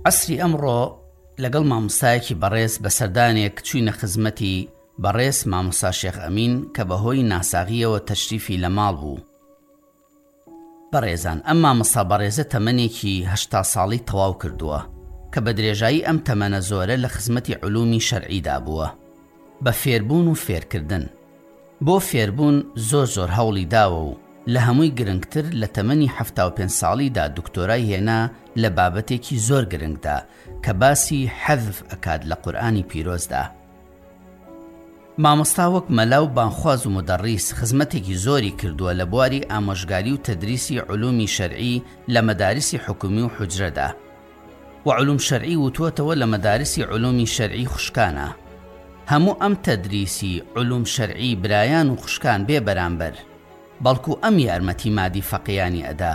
عەسری ئەمڕۆ لەگەڵ مامۆستایەکی بەڕێز بەسەردانێک چووینە خزمەتی بەڕێز مامۆستا شێخ ئەمین کە بەهۆی ناساغیەوە تەشریفی لە ماڵ بوو. بەڕێزان، ئەم مامۆستا بەڕێزە تەمەنێکی 80 ساڵی تەواو کردووە کە بە درێژایی ئەم تەمەنە زۆرە لە خزمەتی علومی شەرعیدا بووە بە فێربوون و فێرکردن. بۆ فێربوون زۆر هەوڵی داوە و لە هەمووی گرنگتر لە تەمەنی 75 ساڵیدا دکتۆرای هێنا لە بابەتێکی زۆر گرنگدا کە باسی حەذف ئەکات لە قورئانی پیرۆزدا. مامۆستا وەک مەلا و بانخواز و مدەڕیس خزمەتێکی زۆری کردووە لە بواری ئامۆژگاری و تەدریسی علومی شەرعی لە مەدارسی حکومی و حوجرەدا، و علوم شەرعی وتووەتەوە لە مەدارسی علومی شەرعی خوشکانە. هەموو ئەم تەدریسی علوم شەرعی برایان و خوشکان بێ بەرامبەر، بەڵکو ئەم یارمەتی مادی فەقیانی ئەدا،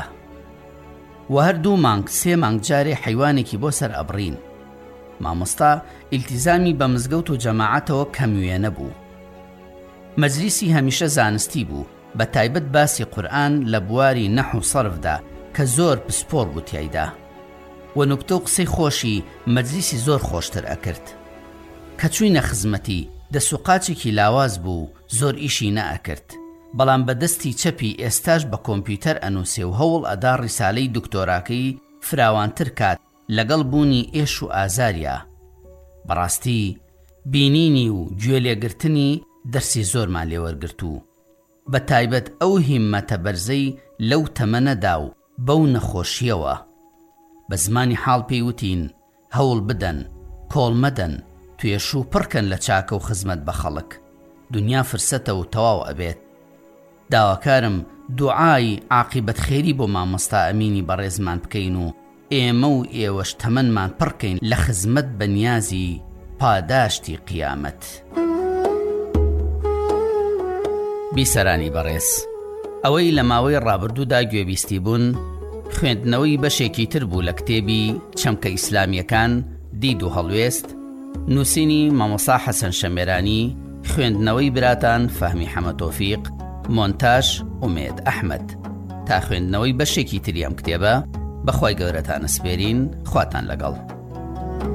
و هەر 2 مانگ 3 مانگ جارێ حیوانێکی بۆ سەر ئەبڕین. مامۆستا ئیلتیزامی بە مزگەوت و جەماعەتەوە کەموێ نەبوو. مەجلیسی هەمیشە زانستی بوو، بە تایبەت باسی قورئان لە بواری نەحو و سەرفدا کە زۆر پسپۆر بوو تیایدا، و نوکتە و قسەی خۆشی مەجلیسی زۆر خۆشتر ئەکرد. کە چووینە خزمەتی دەسوقاچێکی لاواز بوو، زۆر ئیشی نەئەکرد، بەڵام بە دەستی چەپی ئێستاش بە کۆمپیوتەر ئەنووسێ و هەوڵ ئەدا ڕیسالەی دکتۆراکەی فراوانتر کات لەگەڵ بوونی ئێش و ئازاریا. بەڕاستی بینینی و گوێ لێگرتنی دەرسی زۆرمان لێوەرگرت و بە تایبەت ئەو هیممەتە بەرزەی لەو تەمەنەدا و بەو نەخۆشیەوە. بە زمانی حاڵ پێیوتین هەوڵ بدەن، کۆڵ مەدەن، توێشوو پڕکەن لە چاکە و خزمەت بە خەڵک. دنیا فرسەتە و تەواو ئەبێت. داواکارم دوعای عاقبەت خێری بۆ مامۆستا ئەمینی بەڕێزمان بکەین و ئێمە و ئێوەش تەمەنمان پڕکەین لە خزمەت بە نیازی پاداشتی قیامەت. بیسەرانی بەڕێز، ئەوەی لە ماوەی ڕابردوودا گوێبیستی بوون خوێندنەوەی بەشێکی تر بوو لە کتێبی چەمکە ئیسلامیەکان دید و هەڵوێست، نووسینی مامۆستا حەسەن شەمێرانی، خوێندنەوەی براتان فەهمی حەمە تۆفیق، مۆنتاژ ئومێد ئەحمەد. تا خوێندنەوەی بەشێکی تری ئەم کتێبە بەخوای گەورەتان ئەسپێرین. خواتان لەگەڵ.